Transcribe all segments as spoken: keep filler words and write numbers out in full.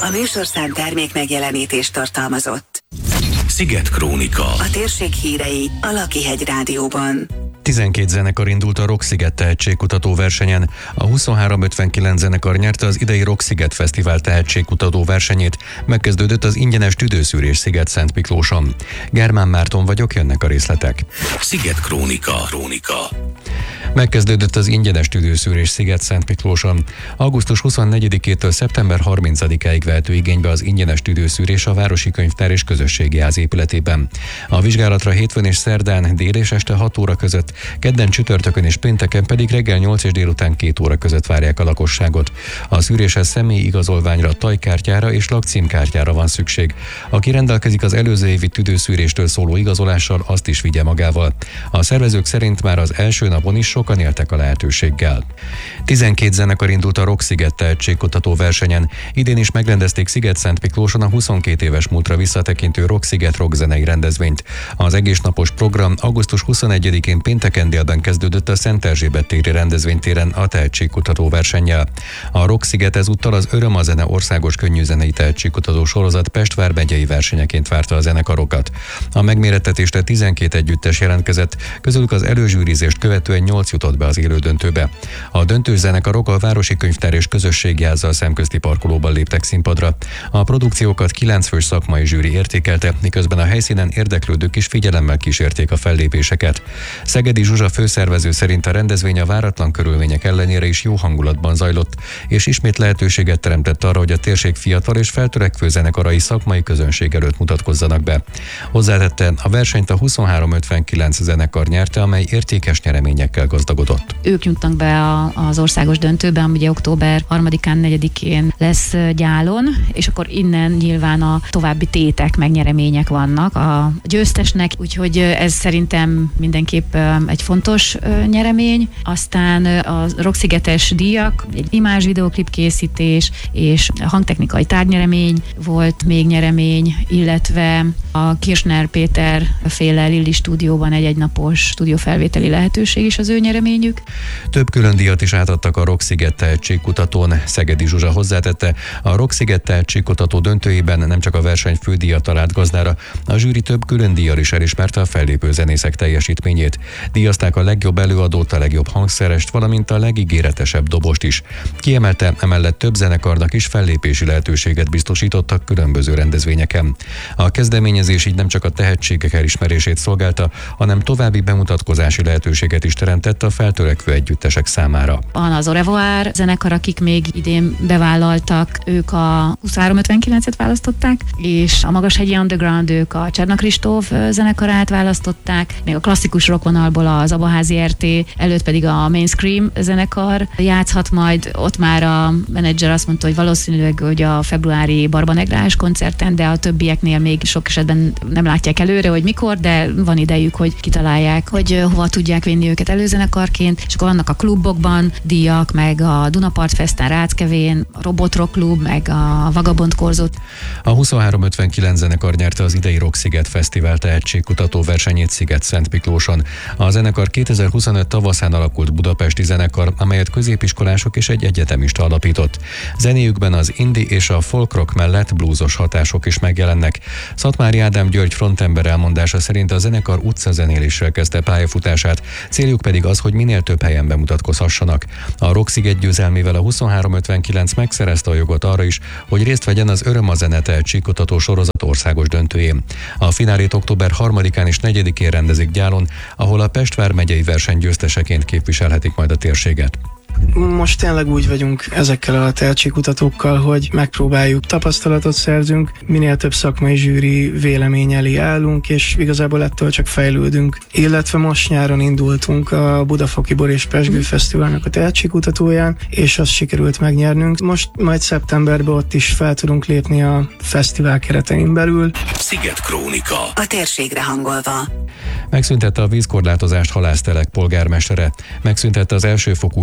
A műsorszám termék megjelenítést tartalmazott. Sziget Krónika. A térség hírei a Lakihegy Rádióban. tizenkét zenekar indult a Rocksziget tehetségkutató versenyen. A huszonhárom ötvenkilenc zenekar nyerte az idei Rocksziget Fesztivál tehetségkutató versenyét. Megkezdődött az ingyenes tüdőszűrés Sziget-Szentmiklóson. Germán Márton vagyok, jönnek a részletek. Sziget Krónika. Krónika. Megkezdődött az ingyenes tüdőszűrés Sziget-Szentmiklóson. augusztus huszonnegyedikétől szeptember harmincadikáig vehető igénybe az ingyenes tüdőszűrés a Városi Könyvtár és Közösségi Ház épületében. A vizsgálatra hétfőn és szerdán dél és este hat óra között, kedden, csütörtökön és pénteken pedig reggel nyolc és délután két óra között várják a lakosságot. A szűréshez személyi igazolványra, tajkártyára és lakcímkártyára van szükség. Aki rendelkezik az előző évi tüdőszűréstől szóló igazolással, azt is vigye magával. A szervezők szerint már az első napon is sokan éltek a lehetőséggel. tizenkét zenekar indult a Rocksziget tehetségkutató versenyen. Idén is megrendezték Sziget-Szentmiklóson a huszonkét éves múltra visszatekintő Rocksziget rockzenei rendezvényt. Az egésznapos program augusztus huszonegyedikén pénteken délben kezdődött a Szent Erzsébet téri rendezvénytéren a tehetségkutató versennyel. A Rocksziget ezúttal az Öröm a zene országos könnyűzenei tehetségkutató sorozat Pest vármegyei versenyeként várta a zenekarokat. A megmérettetésre tizenkét együttes jelentkezett, közülük az előzsűrizést követően nyolc jutott be az élődöntőbe. A döntős zenekarok a Városi Könyvtár és Közösségi Házzal szemközti parkolóban léptek színpadra. A produkciókat kilenc fős szakmai zsűri értékelte, miközben a helyszínen érdeklődők is figyelemmel kísérték a fellépéseket. Szegedi Zsuzsa főszervező szerint a rendezvény a váratlan körülmények ellenére is jó hangulatban zajlott, és ismét lehetőséget teremtett arra, hogy a térség fiatal és feltörekvő zenekarai szakmai közönség előtt mutatkozzanak be. Hozzátette, a versenyt a huszonhárom ötvenkilenc zenekar nyerte, amely értékes nyereményekkel gazdagodott. Ők jutnak be a, az országos döntőbe, ami ugye október harmadikán, negyedikén lesz Gyálon, és akkor innen nyilván a további tétek, meg nyeremények vannak a győztesnek, úgyhogy ez szerintem mindenképp egy fontos nyeremény. Aztán a Rockszigetes díjak, egy imázs videoklip készítés és hangtechnikai tárgynyeremény volt még nyeremény, illetve a Kirchner Péter féle Lilli stúdióban egy egynapos stúdiófelvételi lehetőség is az ő nyereményük. Több külön díjat is átadtak a Rocksziget tehetségkutatón. Szegedi Zsuzsa hozzátette, a Rocksziget tehetségkutató döntőjében nem csak a verseny fődíjat talált gazdára, a zsűri több külön díjjal is elismerte a fellépő zenészek teljesítményét. Díjazták a legjobb előadót, a legjobb hangszerest, valamint a legígéretesebb dobost is. Kiemelte, emellett több zenekarnak is fellépési lehetőséget biztosítottak különböző rendezvényeken. A kezdeményezés így nem csak a tehetségek elismerését szolgálta, hanem további bemutatkozási lehetőséget is teremtett a feltörekvő együttesek számára. Van az Au revoir zenekar, akik még idén bevállaltak, ők a huszonhárom ötvenkilencet választották, és a Magashegyi Underground, ők a Cserna Kristóf zenekarát választották, még a klasszikus rockvonalból az Abaházi er té, előtt pedig a Mainstream zenekar játszhat majd. Ott már a menedzser azt mondta, hogy valószínűleg hogy a februári Barbanegrás koncerten, de a többieknél még sok esetben nem látják előre, hogy mikor, de van idejük, hogy kitalálják, hogy hova tudják vinni őket előzenekarként, és akkor vannak a klubokban díjak, meg a Dunapart Festen Ráckevén, a Robotrock Klub, meg a Vagabond Korzót. A huszonhárom ötvenkilenc zenekar nyerte az idei Rocksziget Fesztivál tehetségkutató versenyét Sziget-Szentmiklóson. A zenekar kétezer-huszonöt tavaszán alakult budapesti zenekar, amelyet középiskolások és egy egyetemista alapított. Zenéjükben az indie és a folk rock mellett bluesos hatások is megjelennek. Szatmári Ádám György frontember elmondása szerint a zenekar utcazenéléssel kezdte pályafutását, céljuk pedig az, hogy minél több helyen bemutatkozhassanak. A Rocksziget győzelmével a huszonhárom ötvenkilenc megszerezte a jogot arra is, hogy részt vegyen az Öröm a zene tehetségkutató sorozat országos döntőjén. A finálét október harmadikán és negyedikén rendezik Gyálon, ahol a Pest vármegyei verseny győzteseként képviselhetik majd a térséget. Most tényleg úgy vagyunk ezekkel a tehetségkutatókkal, hogy megpróbáljuk, tapasztalatot szerzünk, minél több szakmai zsűri vélemény elé állunk, és igazából ettől csak fejlődünk. Illetve most nyáron indultunk a Budafoki Bor és Pezsgő Fesztiválnak a tehetségkutatóján, és azt sikerült megnyernünk. Most majd szeptemberben ott is fel tudunk lépni a fesztivál keretein belül. Sziget Krónika. A térségre hangolva. Megszüntette a vízkorlátozást Halásztelek polgármestere. Megszüntette az elsőfokú vízkorlátozást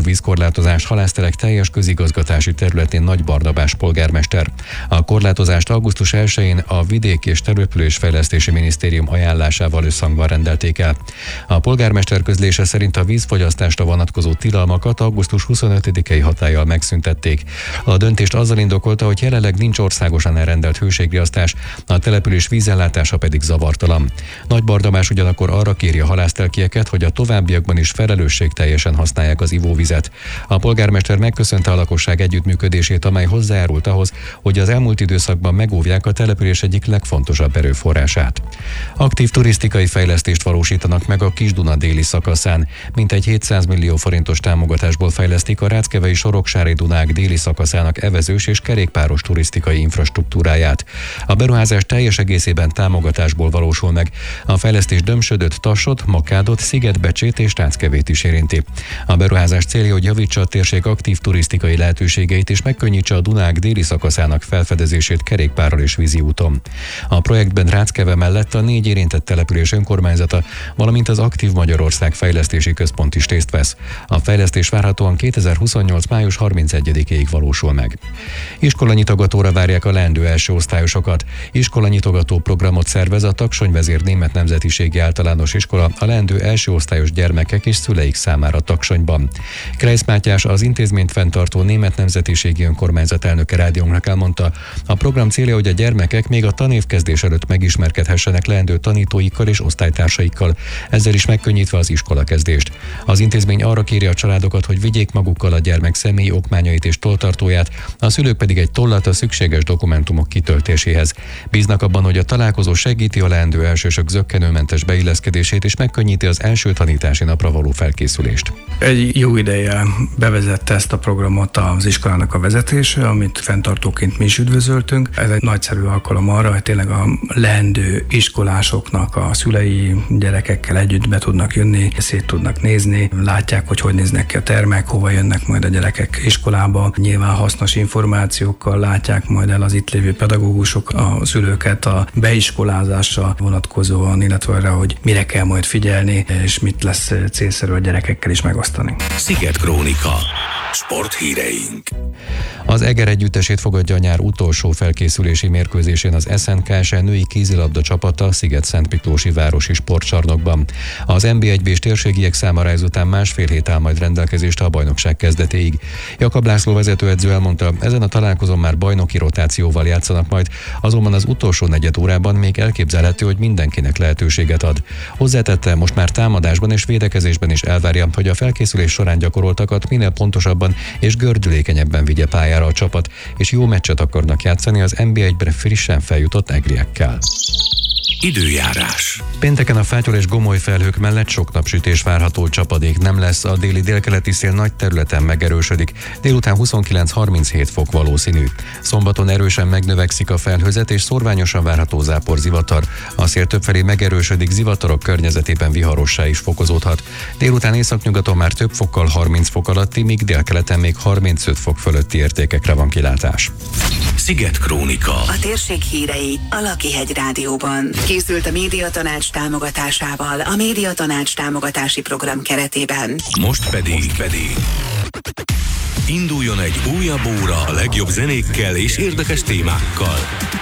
korlátozást halásztelek teljes közigazgatási területén Nagy Barnabás polgármester. A korlátozást augusztus elsején a Vidék- és Településfejlesztési Minisztérium ajánlásával összhangban rendelték el. A polgármester közlése szerint a vízfogyasztásra vonatkozó tilalmakat augusztus huszonötödikei hatállyal megszüntették. A döntést azzal indokolta, hogy jelenleg nincs országosan elrendelt hőségriasztás, a település vízellátása pedig zavartalan. Nagy Barnabás ugyanakkor arra kéri a halásztelkieket, hogy a továbbiakban is felelősségteljesen használják az ivóvizet. A polgármester megköszönte a lakosság együttműködését, amely hozzájárult ahhoz, hogy az elmúlt időszakban megóvják a település egyik legfontosabb erőforrását. Aktív turisztikai fejlesztést valósítanak meg a Kis-Duna déli szakaszán. Mintegy hétszáz millió forintos támogatásból fejlesztik a Ráckevei Soroksári Dunák déli szakaszának evezős és kerékpáros turisztikai infrastruktúráját. A beruházás teljes egészében támogatásból valósul meg. A fejlesztés Dömsödöt, Tassot, Makádot, Szigetbecsét és Ráckevét is érinti. A beruházás célja, hogy javítsa a térség aktív turisztikai lehetőségeit és megkönnyítse a Dunák déli szakaszának felfedezését kerékpárral és vízi úton. A projektben Ráckeve mellett a négy érintett település önkormányzata, valamint az Aktív Magyarország Fejlesztési Központ is részt vesz. A fejlesztés várhatóan kétezer-huszonnyolc. május harmincegyedikéig valósul meg. Iskolanyitogatóra várják a leendő első osztályosokat. Iskolanyitogató programot szervez a Taksonyvezér Német Nemzetiségi Általános Iskola a leendő első osztályos gyermekek és szüleik számára Taksonyban. Kreisz Mátyás, az intézményt fenntartó Német Nemzetiségi Önkormányzat elnöke rádiónknak elmondta, a program célja, hogy a gyermekek még a tanévkezdés előtt megismerkedhessenek leendő tanítóikkal és osztálytársaikkal, ezzel is megkönnyítve az iskolakezdést. Az intézmény arra kéri a családokat, hogy vigyék magukkal a gyermek személyi okmányait és tolltartóját, a szülők pedig egy tollat a szükséges dokumentumok kitöltéséhez. Bíznak abban, hogy a találkozó segíti a leendő elsősök zökkenőmentes beilleszkedését és megkönnyíti az első tanítási napra való felkészülést. Egy jó ideje bevezette ezt a programot az iskolának a vezetése, amit fenntartóként mi is üdvözöltünk. Ez egy nagyszerű alkalom arra, hogy tényleg a leendő iskolásoknak a szülei gyerekekkel együtt be tudnak jönni, szét tudnak nézni, látják, hogy hogy néznek ki a termek, hova jönnek majd a gyerekek iskolába. Nyilván hasznos információkkal látják majd el az itt lévő pedagógusok a szülőket a beiskolázásra vonatkozóan, illetve arra, hogy mire kell majd figyelni, és mit lesz célszerű a gyerekekkel is megosztani. Sziget Krónika. Sporthíreink. Az Eger együttesét fogadja a nyár utolsó felkészülési mérkőzésén az es en ká es e női kézilabda csapata a Sziget-Szentmiklósi Városi Sportcsarnokban. Az en bé egy bés térségiek számára ezután másfél hét áll majd rendelkezésre a bajnokság kezdetéig. Jakab László vezetőedző elmondta, ezen a találkozón már bajnoki rotációval játszanak majd, azonban az utolsó negyed órában még elképzelhető, hogy mindenkinek lehetőséget ad. Hozzátette, most már támadásban és védekezésben is elvárja, hogy a felkészülés során gyakoroltakat minél pontosabban és gördülékenyebben vigye pályára a csapat, és jó meccset akarnak játszani az en bé egyben frissen feljutott egriekkel. Időjárás. Pénteken a fátyol és gomoly felhők mellett sok napsütés várható, csapadék nem lesz, a déli délkeleti szél nagy területen megerősödik, délután huszonkilenc-harminchét fok valószínű. Szombaton erősen megnövekszik a felhőzet és szórványosan várható zápor zivatar. A szél többfelé megerősödik, zivatarok környezetében viharossá is fokozódhat. Délután északnyugaton már több fokkal harminc fok alatti, míg délkeleten még harmincöt fok fölötti értékekre van kilátás. Sziget Krónika. A térség hírei a Lakihegy Rádióban. Készült a Médiatanács támogatásával a Médiatanács támogatási program keretében. Most pedig, Most pedig induljon egy újabb óra a legjobb zenékkel és érdekes témákkal.